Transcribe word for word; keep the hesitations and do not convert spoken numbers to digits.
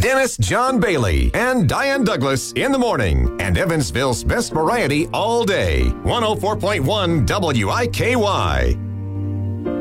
Dennis John Bailey and Diane Douglas in the morning, and Evansville's best variety all day. one oh four point one W I K Y.